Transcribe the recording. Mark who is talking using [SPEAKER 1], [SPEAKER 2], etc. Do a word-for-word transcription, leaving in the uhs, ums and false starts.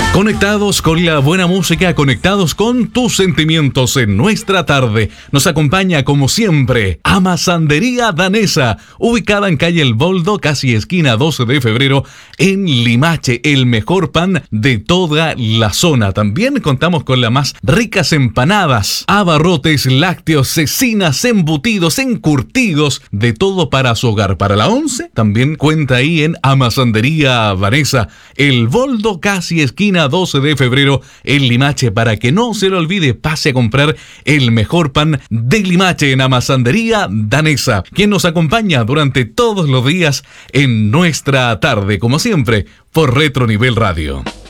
[SPEAKER 1] Conectados con la buena música, conectados con tus sentimientos en nuestra tarde. Nos acompaña como siempre Amasandería Danesa, ubicada en calle El Boldo, casi esquina doce de febrero, en Limache, el mejor pan de toda la zona. También contamos con las más ricas empanadas, abarrotes, lácteos, cecinas, embutidos, encurtidos, de todo para su hogar. Para la once, también cuenta ahí en Amasandería Danesa, El Boldo, casi esquina doce de febrero en Limache. Para que no se lo olvide, pase a comprar el mejor pan de Limache en Amasandería Danesa, quien nos acompaña durante todos los días en nuestra tarde, como siempre, por Retro Nivel Radio.